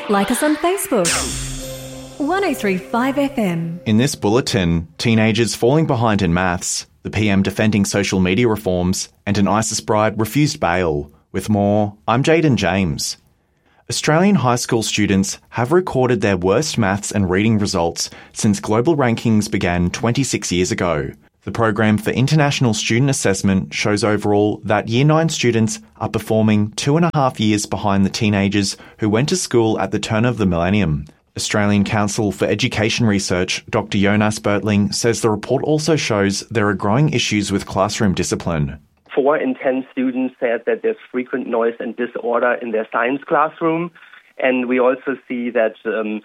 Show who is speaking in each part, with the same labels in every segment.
Speaker 1: Like us on Facebook. 1035 FM.
Speaker 2: In this bulletin, teenagers falling behind in maths, the PM defending social media reforms, and an ISIS bride refused bail. With more, I'm Jaden James. Australian high school students have recorded their worst maths and reading results since global rankings began 26 years ago. The Program for International Student Assessment shows overall that Year 9 students are performing 2.5 years behind the teenagers who went to school at the turn of the millennium. Australian Council for Education Research, Dr. Jonas Bertling, says the report also shows there are growing issues with classroom discipline.
Speaker 3: 4 in 10 students said that there's frequent noise and disorder in their science classroom. And we also see that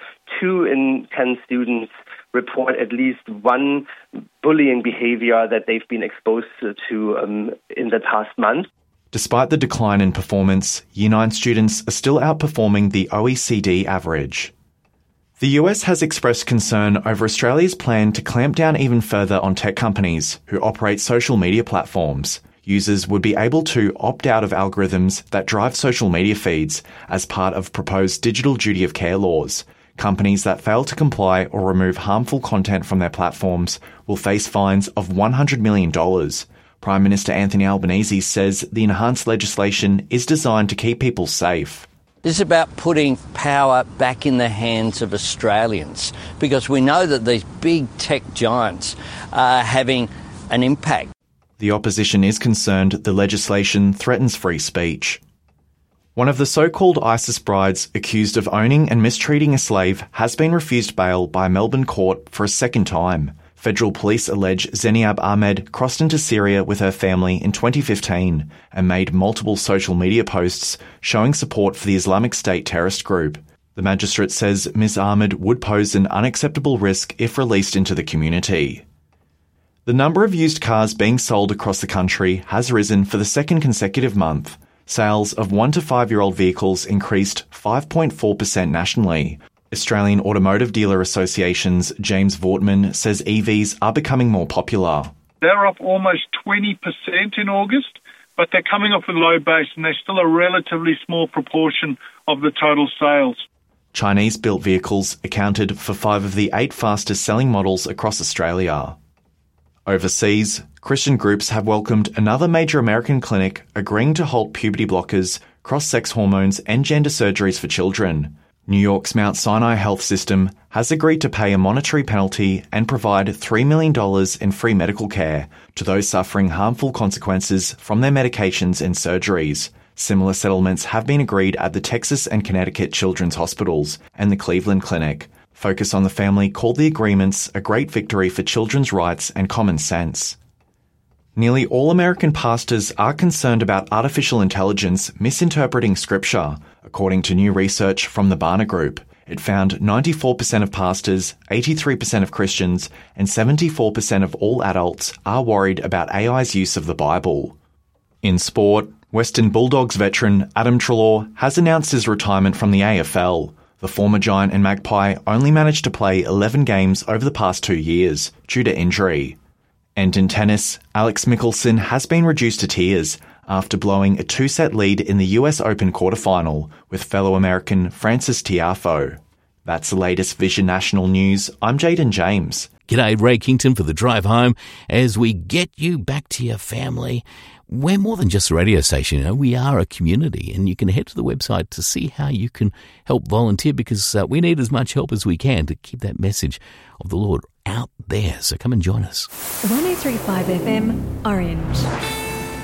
Speaker 3: 2 in 10 students report at least one bullying behavior that they've been exposed to in the past month.
Speaker 2: Despite the decline in performance, Year 9 students are still outperforming the OECD average. The US has expressed concern over Australia's plan to clamp down even further on tech companies who operate social media platforms. Users would be able to opt out of algorithms that drive social media feeds as part of proposed digital duty of care laws. Companies that fail to comply or remove harmful content from their platforms will face fines of $100 million. Prime Minister Anthony Albanese says the enhanced legislation is designed to keep people safe.
Speaker 4: This is about putting power back in the hands of Australians, because we know that these big tech giants are having an impact.
Speaker 2: The opposition is concerned the legislation threatens free speech. One of the so-called ISIS brides accused of owning and mistreating a slave has been refused bail by a Melbourne court for a second time. Federal police allege Zeniab Ahmed crossed into Syria with her family in 2015 and made multiple social media posts showing support for the Islamic State terrorist group. The magistrate says Ms. Ahmed would pose an unacceptable risk if released into the community. The number of used cars being sold across the country has risen for the second consecutive month. Sales of 1 to 5-year-old vehicles increased 5.4% nationally. Australian Automotive Dealer Association's James Vortman says EVs are becoming more popular.
Speaker 5: They're up almost 20% in August, but they're coming off a low base and they're still a relatively small proportion of the total sales.
Speaker 2: Chinese-built vehicles accounted for 5 of the 8 fastest-selling models across Australia. Overseas, Christian groups have welcomed another major American clinic agreeing to halt puberty blockers, cross-sex hormones and gender surgeries for children. New York's Mount Sinai Health System has agreed to pay a monetary penalty and provide $3 million in free medical care to those suffering harmful consequences from their medications and surgeries. Similar settlements have been agreed at the Texas and Connecticut Children's Hospitals and the Cleveland Clinic. Focus on the Family called the agreements a great victory for children's rights and common sense. Nearly all American pastors are concerned about artificial intelligence misinterpreting Scripture, according to new research from the Barna Group. It found 94% of pastors, 83% of Christians, and 74% of all adults are worried about AI's use of the Bible. In sport, Western Bulldogs veteran Adam Treloar has announced his retirement from the AFL. The former Giant and Magpie only managed to play 11 games over the past 2 years due to injury. And in tennis, Alex Michelsen has been reduced to tears after blowing a 2-set lead in the US Open quarterfinal with fellow American Frances Tiafoe. That's the latest Vision National News. I'm Jaden James.
Speaker 6: G'day, Ray Kington for the drive home as we get you back to your family. We're more than just a radio station, you know. We are a community, and you can head to the website to see how you can help volunteer, because we need as much help as we can to keep that message of the Lord out there. So come and join us.
Speaker 1: 1035 FM, Orange.